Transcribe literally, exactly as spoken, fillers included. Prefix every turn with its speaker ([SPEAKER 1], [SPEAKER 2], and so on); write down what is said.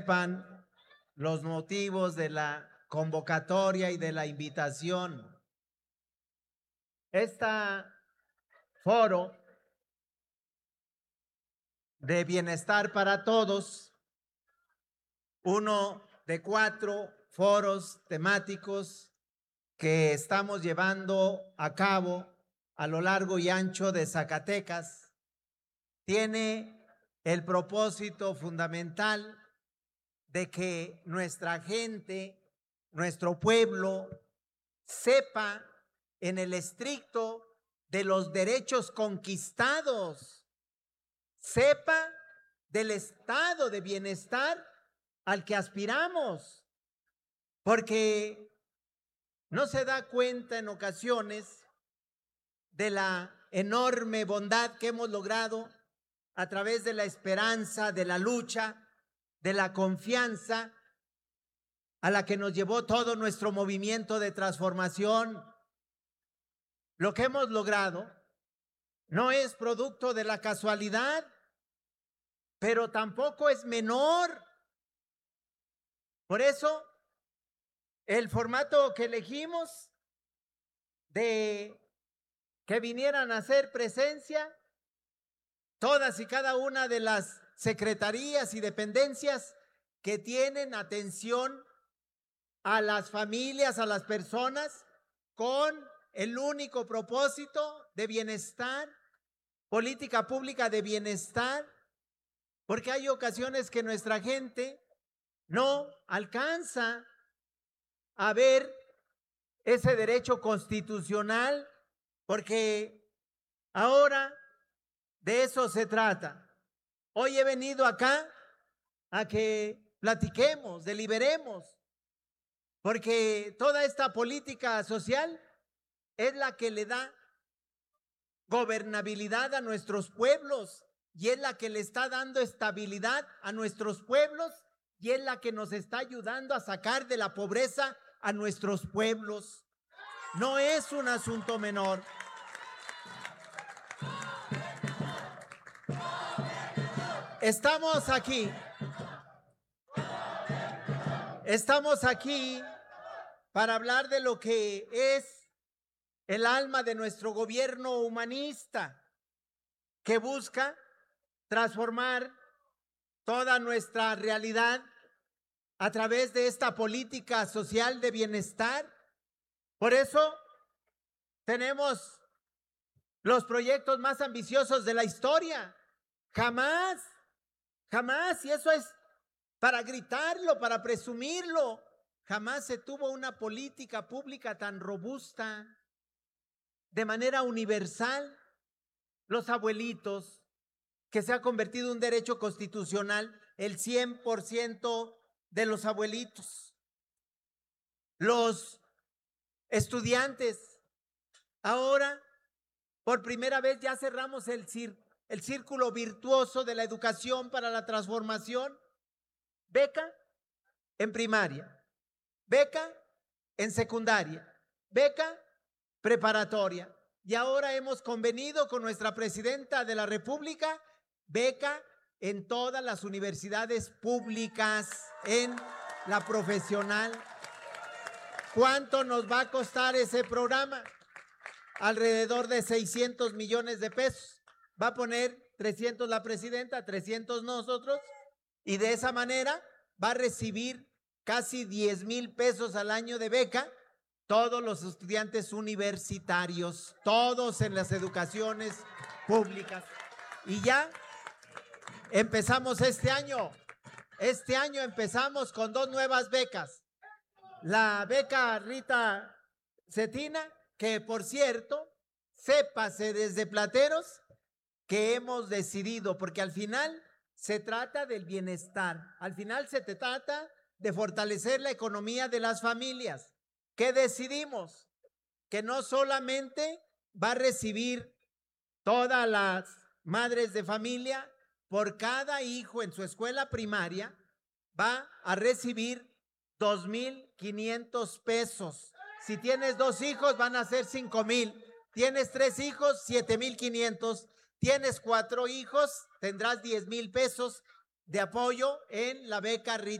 [SPEAKER 1] sepan los motivos de la convocatoria y de la invitación. Este foro de bienestar para todos, uno de cuatro foros temáticos que estamos llevando a cabo a lo largo y ancho de Zacatecas, tiene el propósito fundamental de que nuestra gente, nuestro pueblo, sepa en el estricto de los derechos conquistados, sepa del estado de bienestar al que aspiramos, porque no se da cuenta en ocasiones de la enorme bondad que hemos logrado a través de la esperanza, de la lucha, de la confianza a la que nos llevó todo nuestro movimiento de transformación. Lo que hemos logrado no es producto de la casualidad, pero tampoco es menor. Por eso, el formato que elegimos de que vinieran a hacer presencia todas y cada una de las secretarías y dependencias que tienen atención a las familias, a las personas, con el único propósito de bienestar, política pública de bienestar, porque hay ocasiones que nuestra gente no alcanza a ver ese derecho constitucional, porque ahora de eso se trata. Hoy he venido acá a que platiquemos, deliberemos, porque toda esta política social es la que le da gobernabilidad a nuestros pueblos y es la que le está dando estabilidad a nuestros pueblos y es la que nos está ayudando a sacar de la pobreza a nuestros pueblos. No es un asunto menor. Estamos aquí, estamos aquí para hablar de lo que es el alma de nuestro gobierno humanista, que busca transformar toda nuestra realidad a través de esta política social de bienestar. Por eso tenemos los proyectos más ambiciosos de la historia. Jamás, jamás, y eso es para gritarlo, para presumirlo, jamás se tuvo una política pública tan robusta, de manera universal. Los abuelitos, que se ha convertido en un derecho constitucional, el cien por ciento de los abuelitos. Los estudiantes, ahora por primera vez ya cerramos el, cir el círculo virtuoso de la educación para la transformación. Beca en primaria, beca en secundaria, beca preparatoria. Y ahora hemos convenido con nuestra presidenta de la República, beca en todas las universidades públicas, en la profesional. ¿Cuánto nos va a costar ese programa? Alrededor de seiscientos millones de pesos. Va a poner trescientos la presidenta, trescientos nosotros, y de esa manera va a recibir casi diez mil pesos al año de beca todos los estudiantes universitarios, todos en las educaciones públicas. Y ya empezamos este año, este año empezamos con dos nuevas becas. La beca Rita Cetina, que por cierto, sépase desde Plateros que hemos decidido, porque al final se trata del bienestar, al final se trata de fortalecer la economía de las familias. ¿Qué decidimos? Que no solamente va a recibir todas las madres de familia, por cada hijo en su escuela primaria, va a recibir dos mil quinientos pesos. Si tienes dos hijos, van a ser cinco mil. Tienes tres hijos, siete mil quinientos. Tienes cuatro hijos, tendrás diez mil pesos. de apoyo en la beca Rita